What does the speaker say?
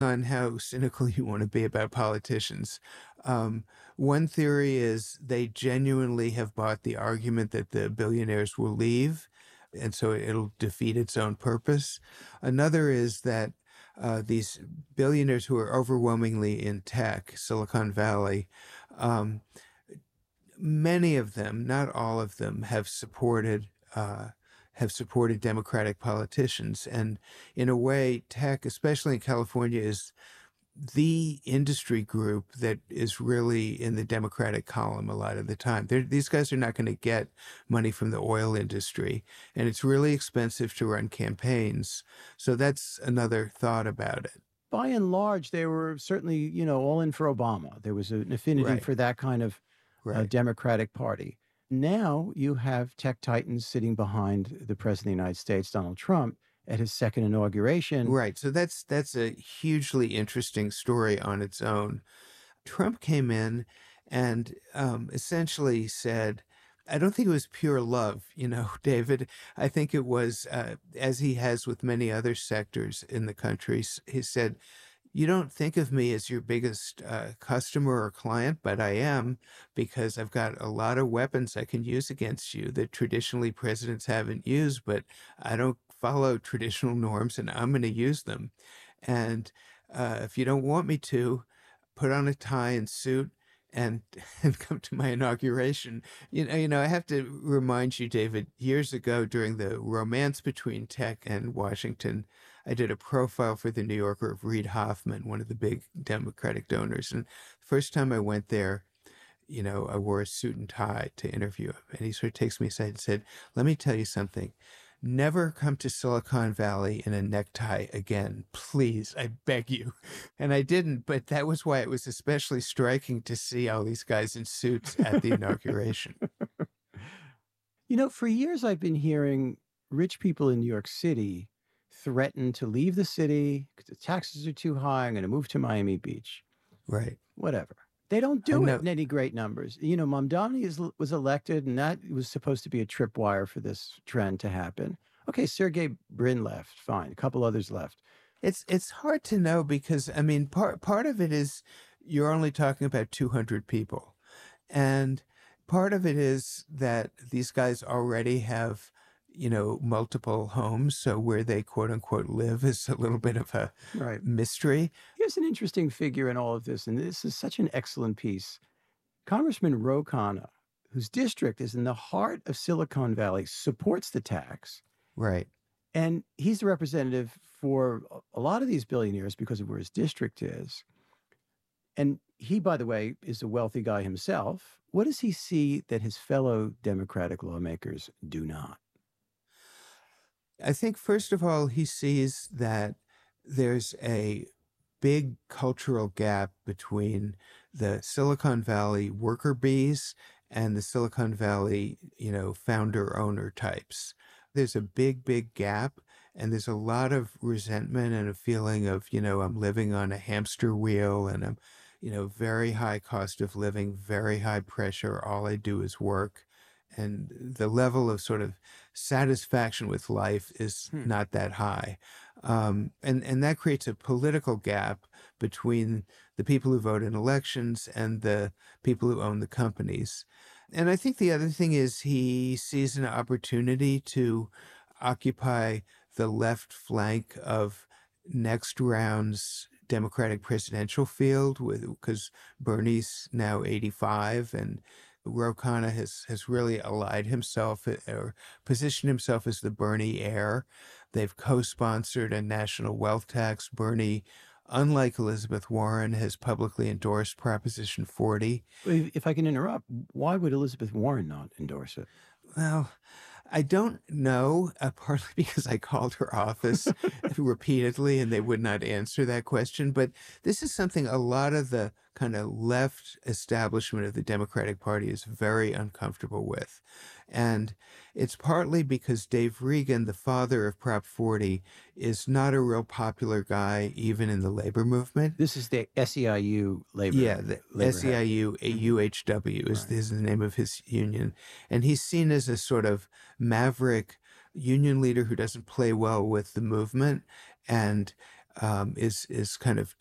on how cynical you want to be about politicians. Um, One theory is they genuinely have bought the argument that the billionaires will leave, and so it'll defeat its own purpose. Another is that these billionaires who are overwhelmingly in tech, Silicon Valley, um, many of them, not all of them, have supported Democratic politicians, and in a way, tech, especially in California, is the industry group that is really in the Democratic column a lot of the time. These guys are not going to get money from the oil industry, and it's really expensive to run campaigns. So that's another thought about it. By and large, they were certainly, all in for Obama. There was an affinity Right, for that kind of right. Democratic Party. Now you have tech titans sitting behind the President of the United States, Donald Trump, at his second inauguration. Right. So that's a hugely interesting story on its own. Trump came in and essentially said, I don't think it was pure love, David. I think it was, as he has with many other sectors in the country, he said, you don't think of me as your biggest customer or client, but I am because I've got a lot of weapons I can use against you that traditionally presidents haven't used, but I don't follow traditional norms and I'm going to use them. And if you don't want me to, put on a tie and suit and and come to my inauguration. I have to remind you, David, years ago during the romance between tech and Washington, I did a profile for the New Yorker of Reid Hoffman, one of the big Democratic donors. And the first time I went there, I wore a suit and tie to interview him. And he sort of takes me aside and said, let me tell you something. Never come to Silicon Valley in a necktie again, please. I beg you. And I didn't, but that was why it was especially striking to see all these guys in suits at the inauguration. For years I've been hearing rich people in New York City threaten to leave the city because the taxes are too high. I'm going to move to Miami Beach. Right. Whatever. They don't I do it know. in any great numbers. Mamdani was elected, and that was supposed to be a tripwire for this trend to happen. Okay, Sergey Brin left. Fine. A couple others left. It's hard to know because I mean part of it is you're only talking about 200 people. And part of it is that these guys already have, multiple homes. So where they quote unquote live is a little bit of a Right. mystery. Here's an interesting figure in all of this, and this is such an excellent piece. Congressman Ro Khanna, whose district is in the heart of Silicon Valley, supports the tax. Right. And he's the representative for a lot of these billionaires because of where his district is. And he, by the way, is a wealthy guy himself. What does he see that his fellow Democratic lawmakers do not? I think, first of all, he sees that there's a big cultural gap between the Silicon Valley worker bees and the Silicon Valley, founder owner types. There's a big, big gap, and there's a lot of resentment and a feeling of, I'm living on a hamster wheel and I'm, very high cost of living, very high pressure. All I do is work. And the level of sort of satisfaction with life is not that high. And that creates a political gap between the people who vote in elections and the people who own the companies. And I think the other thing is he sees an opportunity to occupy the left flank of next round's Democratic presidential field because Bernie's now 85 and Ro Khanna has really allied himself or positioned himself as the Bernie heir. They've co-sponsored a national wealth tax. Bernie, unlike Elizabeth Warren, has publicly endorsed Proposition 40. If I can interrupt, why would Elizabeth Warren not endorse it? Well, I don't know, partly because I called her office repeatedly and they would not answer that question. But this is something a lot of the kind of left establishment of the Democratic Party is very uncomfortable with. And it's partly because Dave Regan, the father of Prop 40, is not a real popular guy, even in the labor movement. This is the SEIU labor. Yeah, the labor SEIU UHW is the name of his union. And he's seen as a sort of maverick union leader who doesn't play well with the movement. And is kind of